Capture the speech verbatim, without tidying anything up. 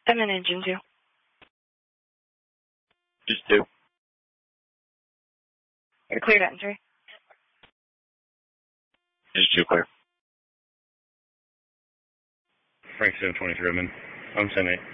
I'm in engine two. Just two. You're cleared at entry. Just two clear. Frank seven twenty-three, I'm in. I'm ten eight.